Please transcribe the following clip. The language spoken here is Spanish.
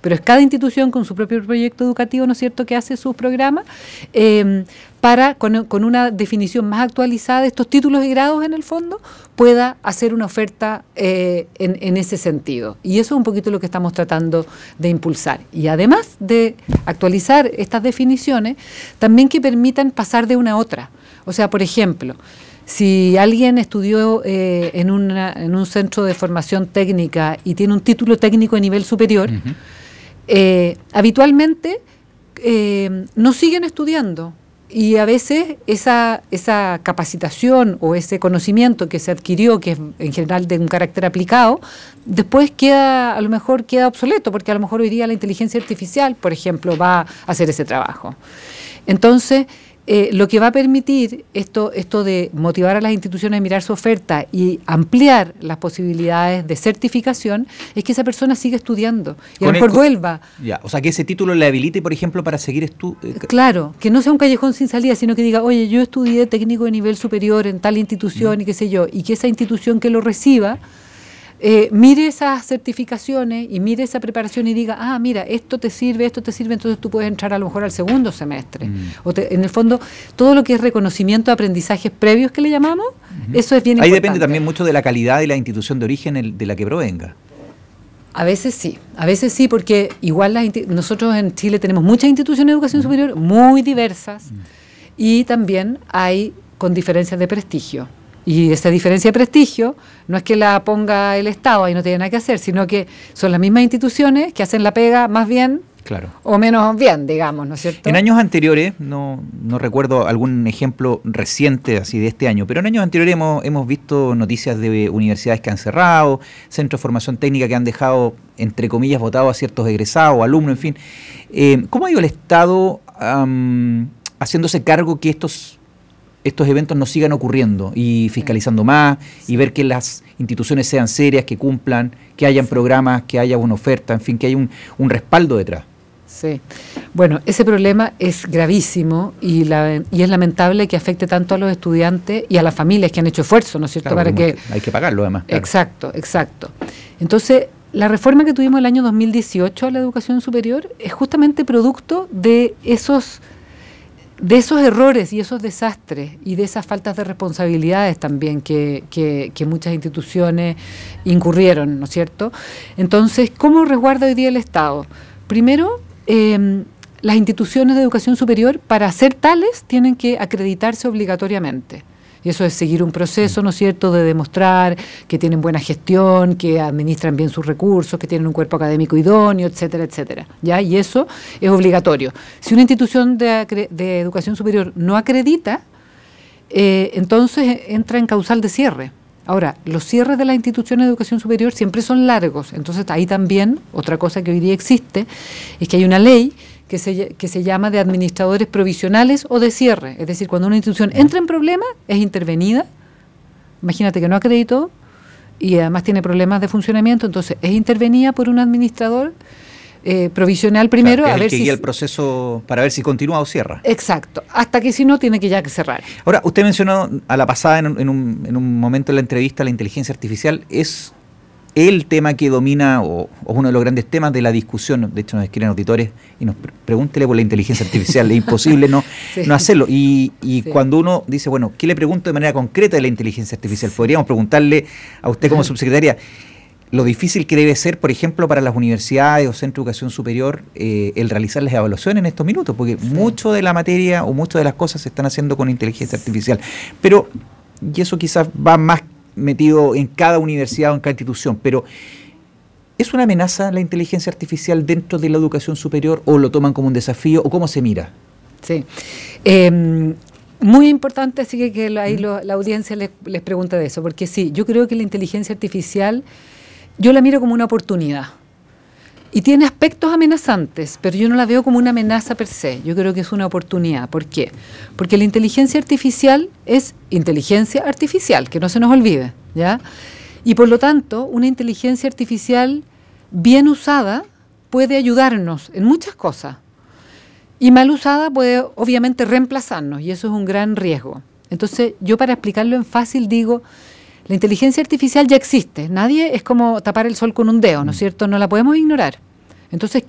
pero es cada institución con su propio proyecto educativo, ¿no es cierto?, que hace sus programas, con una definición más actualizada de estos títulos y grados en el fondo, pueda hacer una oferta en ese sentido. Y eso es un poquito lo que estamos tratando de impulsar. Y además de actualizar estas definiciones, también que permitan pasar de una a otra. O sea, por ejemplo, si alguien estudió en un centro de formación técnica y tiene un título técnico de nivel superior, habitualmente no siguen estudiando. Y a veces esa capacitación o ese conocimiento que se adquirió, que es en general de un carácter aplicado, después a lo mejor queda obsoleto, porque a lo mejor hoy día la inteligencia artificial, por ejemplo, va a hacer ese trabajo. Entonces, lo que va a permitir esto de motivar a las instituciones a mirar su oferta y ampliar las posibilidades de certificación es que esa persona siga estudiando y a lo mejor vuelva. Ya, o sea, que ese título le habilite, por ejemplo, para seguir Claro, que no sea un callejón sin salida, sino que diga, oye, yo estudié técnico de nivel superior en tal institución y qué sé yo, y que esa institución que lo reciba mire esas certificaciones y mire esa preparación y diga, mira, esto te sirve, entonces tú puedes entrar a lo mejor al segundo semestre. En el fondo, todo lo que es reconocimiento de aprendizajes previos que le llamamos, eso es bien importante. Ahí depende también mucho de la calidad de la institución de origen de la que provenga. A veces sí, porque igual nosotros en Chile tenemos muchas instituciones de educación superior muy diversas y también hay con diferencias de prestigio. Y esa diferencia de prestigio no es que la ponga el Estado y no tiene nada que hacer, sino que son las mismas instituciones que hacen la pega más bien o menos bien, digamos, ¿no es cierto? En años anteriores, no recuerdo algún ejemplo reciente así de este año, pero en años anteriores hemos visto noticias de universidades que han cerrado, centros de formación técnica que han dejado, entre comillas, votados a ciertos egresados, alumnos, en fin. ¿Cómo ha ido el Estado haciéndose cargo que estos eventos no sigan ocurriendo y fiscalizando más y ver que las instituciones sean serias, que cumplan, que hayan programas, que haya una oferta, en fin, que haya un respaldo detrás? Sí. Bueno, ese problema es gravísimo y es lamentable que afecte tanto a los estudiantes y a las familias que han hecho esfuerzo, ¿no es cierto? Claro, hay que pagarlo además. Claro. Exacto. Entonces, la reforma que tuvimos el año 2018 a la educación superior es justamente producto de esos errores y esos desastres y de esas faltas de responsabilidades también que muchas instituciones incurrieron, ¿no es cierto? Entonces, ¿cómo resguarda hoy día el Estado? Primero, las instituciones de educación superior, para ser tales, tienen que acreditarse obligatoriamente. Y eso es seguir un proceso, ¿no es cierto?, de demostrar que tienen buena gestión, que administran bien sus recursos, que tienen un cuerpo académico idóneo, etcétera, etcétera. ¿Ya? Y eso es obligatorio. Si una institución de educación superior no acredita, entonces entra en causal de cierre. Ahora, los cierres de las instituciones de educación superior siempre son largos. Entonces, ahí también, otra cosa que hoy día existe, es que hay una ley que se llama de administradores provisionales o de cierre. Es decir, cuando una institución entra en problemas, es intervenida. Imagínate que no acreditó y además tiene problemas de funcionamiento, entonces es intervenida por un administrador provisional primero. Claro, a ver si guía el proceso para ver si continúa o cierra. Exacto, hasta que si no, tiene que ya que cerrar. Ahora, usted mencionó a la pasada en un momento de la entrevista la inteligencia artificial. ¿Es el tema que domina o uno de los grandes temas de la discusión? De hecho, nos escriben auditores y nos pregúntele por la inteligencia artificial. Es imposible no hacerlo. Y cuando uno dice, bueno, ¿qué le pregunto de manera concreta de la inteligencia artificial? Podríamos preguntarle a usted como subsecretaria lo difícil que debe ser, por ejemplo, para las universidades o centros de educación superior el realizar las evaluaciones en estos minutos, porque mucho de la materia o muchas de las cosas se están haciendo con inteligencia artificial. Pero, y eso quizás va más metido en cada universidad o en cada institución, pero ¿es una amenaza la inteligencia artificial dentro de la educación superior o lo toman como un desafío o cómo se mira? Sí, muy importante, así que ahí la audiencia les pregunta de eso, porque sí, yo creo que la inteligencia artificial yo la miro como una oportunidad y tiene aspectos amenazantes, pero yo no la veo como una amenaza per se, yo creo que es una oportunidad. ¿Por qué? Porque la inteligencia artificial es inteligencia artificial, que no se nos olvide, ¿ya? Y por lo tanto, una inteligencia artificial bien usada puede ayudarnos en muchas cosas y mal usada puede obviamente reemplazarnos y eso es un gran riesgo. Entonces, yo para explicarlo en fácil digo, la inteligencia artificial ya existe, nadie es como tapar el sol con un dedo, ¿no es cierto? No la podemos ignorar. Entonces,